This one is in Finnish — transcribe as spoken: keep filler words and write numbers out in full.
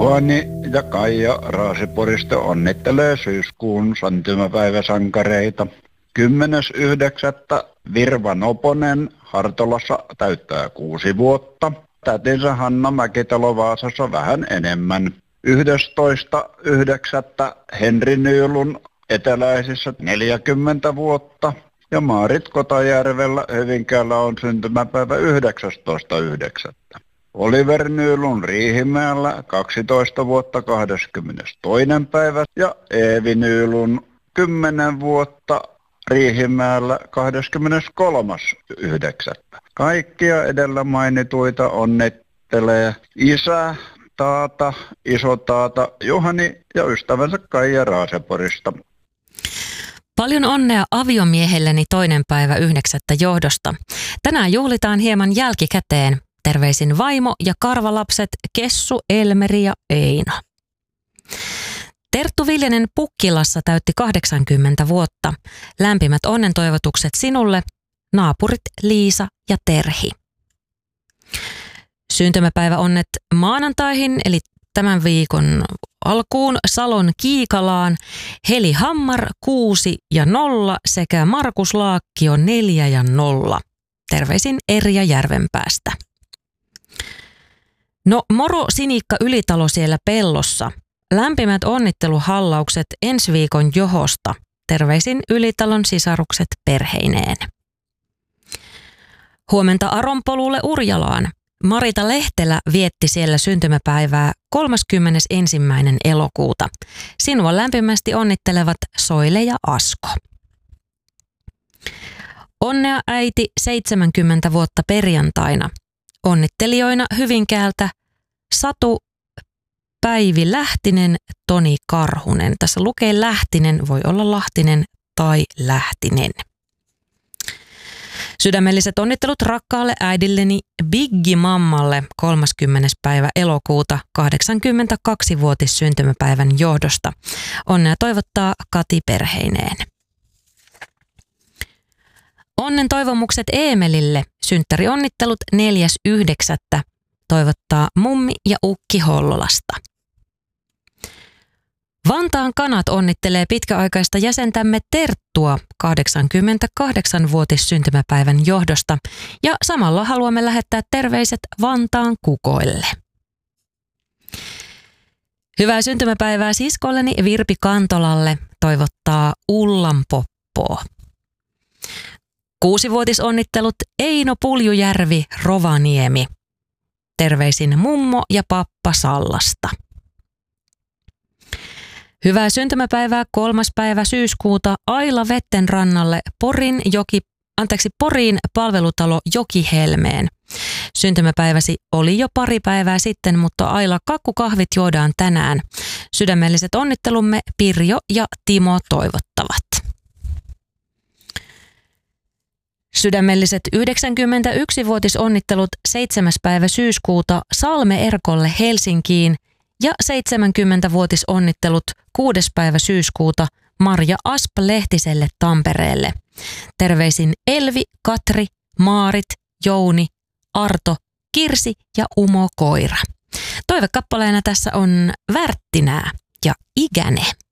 Juhani ja Kaija Raaseporista onnittelee syyskuun syntymäpäiväsankareita. kymmenes yhdeksättä Virva Noponen Hartolassa täyttää kuusi vuotta. Tätinsä Hanna Mäkitalo Vaasassa vähän enemmän. yhdestoista yhdeksättä Henri Nyylun Eteläisissä neljäkymmentä vuotta. Ja Maarit Kotajärvellä Hyvinkäällä on syntymäpäivä yhdeksästoista yhdeksättä Oliver Nylund Riihimäellä kaksitoista vuotta kahdeskymmenestoinen päivä ja Eevi Nylund kymmenen vuotta Riihimäellä kahdeskymmeneskolmas yhdeksättä Kaikkia edellä mainituita onnittelee isä, taata, isotaata Juhani ja ystävänsä Kaija Raaseporista. Paljon onnea aviomiehelleni toinen päivä yhdeksättä johdosta. Tänään juhlitaan hieman jälkikäteen. Terveisin vaimo ja karvalapset Kessu, Elmeri ja Eino. Terttu Viljanen Pukkilassa täytti kahdeksankymmentä vuotta. Lämpimät onnentoivotukset sinulle, naapurit Liisa ja Terhi. Syntymäpäiväonnet maanantaihin eli tämän viikon alkuun Salon Kiikalaan Heli Hammar kuusi ja nolla sekä Markus Laakkio neljä ja nolla. Terveisin Erja Järvenpäästä. No moro Sinikka Ylitalo siellä pellossa. Lämpimät onnitteluhallaukset ensi viikon johosta. Terveisin Ylitalon sisarukset perheineen. Huomenta Aronpolulle Urjalaan. Marita Lehtelä vietti siellä syntymäpäivää kolmaskymmenesensimmäinen elokuuta. Sinua lämpimästi onnittelevat Soile ja Asko. Onnea äiti seitsemänkymmentä vuotta perjantaina. Onnittelijoina Hyvinkäältä Satu, Päivi Lähtinen, Toni Karhunen. Tässä lukee Lähtinen, voi olla Lahtinen tai Lähtinen. Sydämelliset onnittelut rakkaalle äidilleni Biggi Mammalle kolmaskymmenes päivä elokuuta kahdeksankymmentäkaksivuotis syntymäpäivän johdosta. Onnea toivottaa Kati perheineen. Onnen toivomukset Eemelille. Synttärionnittelut neljäs yhdeksättä toivottaa mummi ja ukki Hollolasta. Vantaan Kanat onnittelee pitkäaikaista jäsentämme Terttua kahdeksankymmentäkahdeksanvuotis syntymäpäivän johdosta ja samalla haluamme lähettää terveiset Vantaan kukoille. Hyvää syntymäpäivää siskolleni Virpi Kantolalle toivottaa Ullan Poppoa. Kuusivuotisonnittelut Eino Puljujärvi Rovaniemi. Terveisin mummo ja pappa Sallasta. Hyvää syntymäpäivää kolmas päivä syyskuuta Aila Vettenrannalle Porin joki, anteeksi, Poriin palvelutalo Jokihelmeen. Syntymäpäiväsi oli jo pari päivää sitten, mutta Aila kakkukahvit juodaan tänään. Sydämelliset onnittelumme Pirjo ja Timo toivottavat. Sydämelliset yhdeksänkymmentäyksivuotisonnittelut seitsemäs päivä syyskuuta Salme Erkolle Helsinkiin ja seitsemänkymmentävuotisonnittelut kuudes päivä syyskuuta Marja Asp-Lehtiselle Tampereelle. Terveisin Elvi, Katri, Maarit, Jouni, Arto, Kirsi ja Umo Koira. Toivekappaleena tässä on Värttinää ja Ikäne.